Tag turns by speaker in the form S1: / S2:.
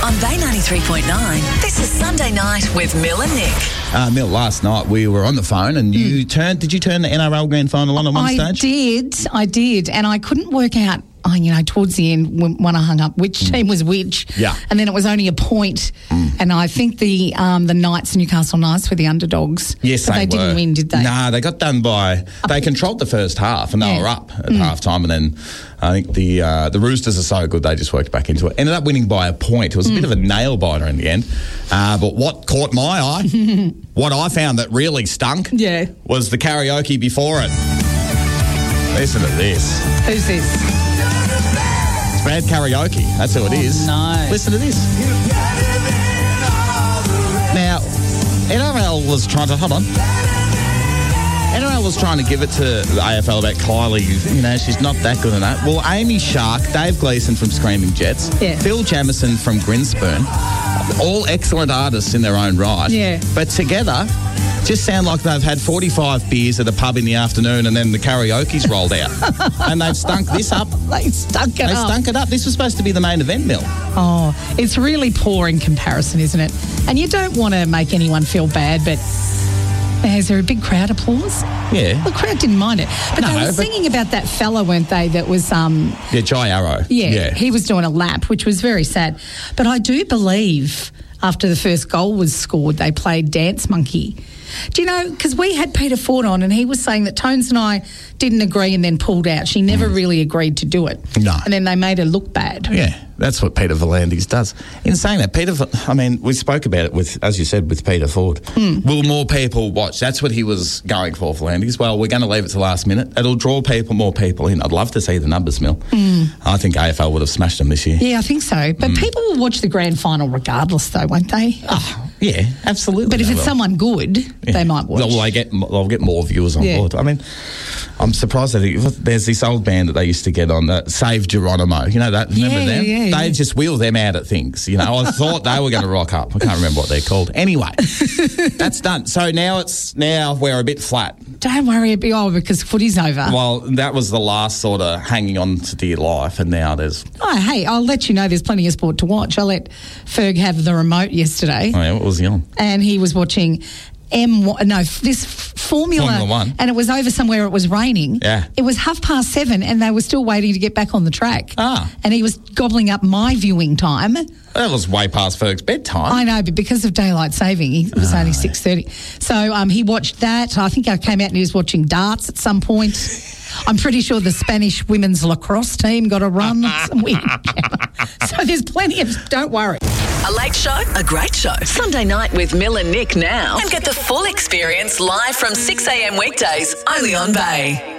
S1: On Bay 93.9, this is Sunday Night with Mill and Nick.
S2: Mill, last night we were on the phone and did you turn the NRL Grand Final on at one stage?
S3: I did. And I couldn't work out, towards the end when I hung up, which team was which.
S2: Yeah.
S3: And then it was only a point. And I think the Knights, Newcastle Knights, were the underdogs.
S2: Yes,
S3: but they didn't win, did they?
S2: Nah, they got done they controlled the first half and they were up at half time, and then I think the Roosters are so good they just worked back into it. Ended up winning by a point. It was a bit of a nail biter in the end. But what caught my eye, what I found that really stunk, was the karaoke before it. Listen to this.
S3: Who's this?
S2: It's Brad Karaoke. That's who it is.
S3: No.
S2: Listen to this. Now, NRL was trying to... Hold on. NRL was trying to give it to the AFL about Kylie. She's not that good at that. Well, Amy Shark, Dave Gleeson from Screaming Jets, Phil Jamieson from Grinspoon, all excellent artists in their own right.
S3: Yeah.
S2: But together, just sound like they've had 45 beers at a pub in the afternoon and then the karaoke's rolled out. And they've stunk this up.
S3: They stunk it up.
S2: This was supposed to be the main event, Mill.
S3: Oh, it's really poor in comparison, isn't it? And you don't want to make anyone feel bad, but... Is there a big crowd applause?
S2: Yeah.
S3: The crowd didn't mind it. But they were singing about that fella, weren't they, that was...
S2: Yeah, Jai Arrow.
S3: Yeah, he was doing a lap, which was very sad. But I do believe after the first goal was scored, they played Dance Monkey. Do you know, because we had Peter Ford on and he was saying that Tones and I didn't agree and then pulled out. She never really agreed to do it.
S2: No.
S3: And then they made her look bad.
S2: Yeah, that's what Peter V'landys does. In saying that, we spoke about it with, as you said, with Peter Ford. Will more people watch? That's what he was going for V'landys. Well, we're going to leave it to the last minute. It'll draw more people in. I'd love to see the numbers, Mill. I think AFL would have smashed them this year.
S3: Yeah, I think so. But people will watch the grand final regardless, though, won't they?
S2: Oh, yeah, absolutely.
S3: But if it's someone good, they might watch.
S2: They'll get more viewers on board. I mean, I'm surprised that there's this old band that they used to get on, Save Geronimo. You know that? Remember them?
S3: Yeah,
S2: they just wheel them out at things. I thought they were going to rock up. I can't remember what they're called. Anyway, that's done. So now we're a bit flat.
S3: Don't worry, because footy's over.
S2: Well, that was the last sort of hanging on to dear life, and now there's...
S3: Oh, hey, I'll let you know there's plenty of sport to watch. I let Ferg have the remote yesterday.
S2: Oh, yeah, what was he on?
S3: And he was watching... this Formula
S2: 1.
S3: And it was over somewhere, it was raining.
S2: Yeah.
S3: It was 7:30 and they were still waiting to get back on the track. And he was gobbling up my viewing time.
S2: That was way past Ferg's bedtime.
S3: I know, but because of daylight saving, it was only 6:30. So he watched that. I think I came out and he was watching darts at some point. I'm pretty sure the Spanish women's lacrosse team got a run. So there's plenty of... Don't worry.
S1: A late show, a great show. Sunday Night with Mill and Nick now. And get the full experience live from 6 a.m. weekdays only on Bay.